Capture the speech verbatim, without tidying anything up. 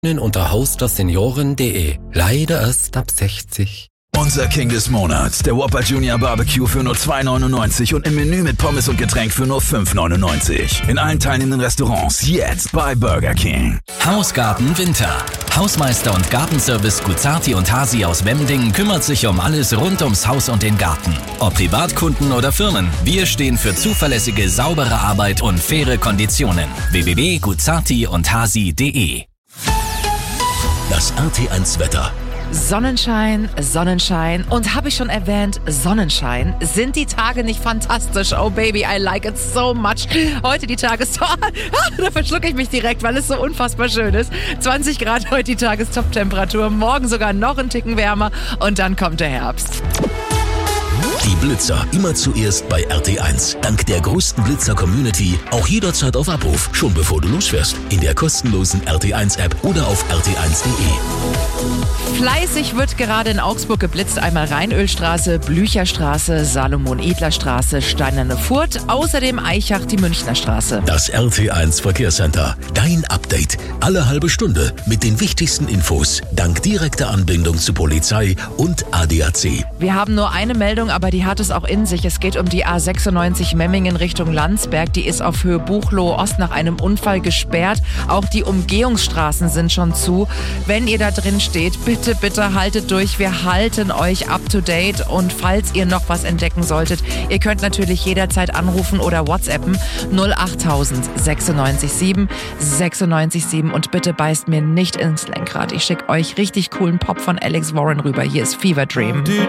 unter haus der senioren punkt de. Leider erst ab sechzig. Unser King des Monats, der Whopper Junior Barbecue für nur zwei neunundneunzig und im Menü mit Pommes und Getränk für nur fünf neunundneunzig. In allen teilnehmenden Restaurants jetzt bei Burger King. Hausgarten Winter. Hausmeister und Gartenservice Guzzarti und Hasi aus Wemdingen kümmert sich um alles rund ums Haus und den Garten. Ob Privatkunden oder Firmen, wir stehen für zuverlässige, saubere Arbeit und faire Konditionen. w w w punkt guzzarti und hasi punkt de. Das R T eins Wetter. Sonnenschein, Sonnenschein und habe ich schon erwähnt, Sonnenschein. Sind die Tage nicht fantastisch? Oh baby, I like it so much. Heute die Tagestop, da verschlucke ich mich direkt, weil es so unfassbar schön ist. zwanzig Grad heute die Tagestop-Temperatur, morgen sogar noch einen Ticken wärmer und dann kommt der Herbst. Die Blitzer immer zuerst bei R T eins. Dank der größten Blitzer-Community auch jederzeit auf Abruf, schon bevor du losfährst. In der kostenlosen R T eins App oder auf r t eins punkt de. Fleißig wird gerade in Augsburg geblitzt. Einmal Rheinölstraße, Blücherstraße, Salomon-Edler-Straße, Steinerne Furt, außerdem Eichach, die Münchner Straße. Das R T eins Verkehrscenter. Dein Update. Alle halbe Stunde mit den wichtigsten Infos. Dank direkter Anbindung zu Polizei und A D A C. Wir haben nur eine Meldung, aber die hat es auch in sich. Es geht um die A sechsundneunzig Memmingen Richtung Landsberg. Die ist auf Höhe Buchloe Ost nach einem Unfall gesperrt. Auch die Umgehungsstraßen sind schon zu. Wenn ihr da drin steht, bitte, bitte haltet durch. Wir halten euch up to date. Und falls ihr noch was entdecken solltet, ihr könnt natürlich jederzeit anrufen oder WhatsAppen null achttausend sechsundneunzig sieben sechsundneunzig sieben und bitte beißt mir nicht ins Lenkrad. Ich schicke euch richtig coolen Pop von Alex Warren rüber. Hier ist Fever Dream.